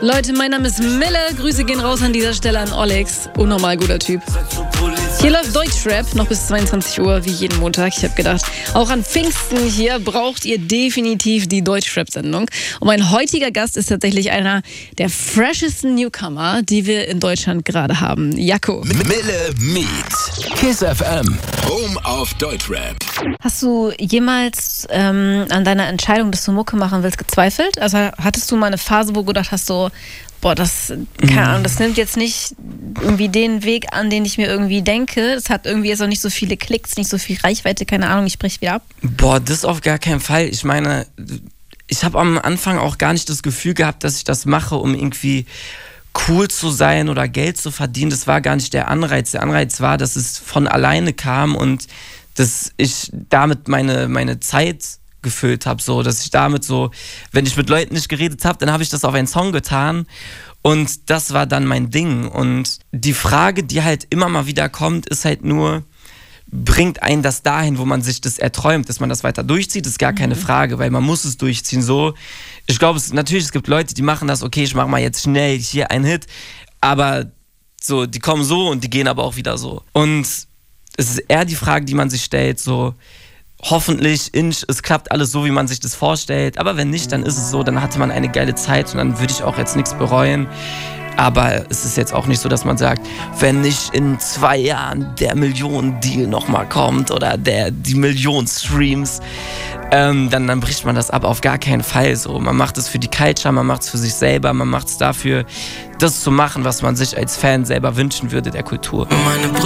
Leute, mein Name ist Mille. Grüße gehen raus an dieser Stelle an Olex. Unnormal guter Typ. Hier läuft Deutschrap noch bis 22 Uhr, wie jeden Montag. Ich habe gedacht, auch an Pfingsten hier braucht ihr definitiv die Deutschrap-Sendung. Und mein heutiger Gast ist tatsächlich einer der freshesten Newcomer, die wir in Deutschland gerade haben. Jaco. Mille Meet. Kiss FM. Home of Deutschrap. Hast du jemals an deiner Entscheidung, dass du Mucke machen willst, gezweifelt? Also hattest du mal eine Phase, wo du gedacht hast, so, boah, keine Ahnung, das nimmt jetzt nicht irgendwie den Weg an, den ich mir irgendwie denke. Das hat irgendwie jetzt auch nicht so viele Klicks, nicht so viel Reichweite, keine Ahnung, ich brech wieder ab. Boah, das auf gar keinen Fall. Ich meine, ich habe am Anfang auch gar nicht das Gefühl gehabt, dass ich das mache, um irgendwie cool zu sein oder Geld zu verdienen. Das war gar nicht der Anreiz. Der Anreiz war, dass es von alleine kam und dass ich damit meine Zeit gefüllt habe, so, dass ich damit so, wenn ich mit Leuten nicht geredet habe, dann habe ich das auf einen Song getan und das war dann mein Ding. Und die Frage, die halt immer mal wieder kommt, ist halt nur, bringt einen das dahin, wo man sich das erträumt, dass man das weiter durchzieht, ist gar keine Frage, weil man muss es durchziehen, so. Ich glaube, es gibt Leute, die machen das, okay, ich mache mal jetzt schnell hier einen Hit, aber so, die kommen so und die gehen aber auch wieder so. Und es ist eher die Frage, die man sich stellt, so, hoffentlich, es klappt alles so, wie man sich das vorstellt. Aber wenn nicht, dann ist es so, dann hatte man eine geile Zeit und dann würde ich auch jetzt nichts bereuen. Aber es ist jetzt auch nicht so, dass man sagt, wenn nicht in 2 Jahren der Millionen-Deal nochmal kommt oder die Millionen Streams, dann bricht man das ab, auf gar keinen Fall so. Man macht es für die Culture, man macht es für sich selber, man macht es dafür, das zu machen, was man sich als Fan selber wünschen würde der Kultur.